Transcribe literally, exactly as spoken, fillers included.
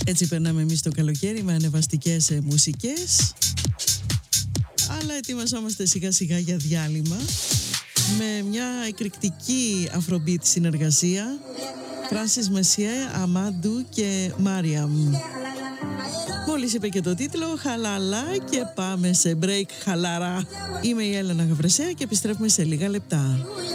Έτσι περνάμε εμείς το καλοκαίρι με ανεβαστικές ε, μουσικές. Αλλά ετοιμαζόμαστε σιγά σιγά για διάλειμμα με μια εκρηκτική Afrobeat συνεργασία, Francis Messier, Αμάντου και Μάριαμ. Μόλις είπε και το τίτλο, χαλαλά, και πάμε σε break χαλαρά. Είμαι η Έλενα Γαβρεσέα και επιστρέφουμε σε λίγα λεπτά.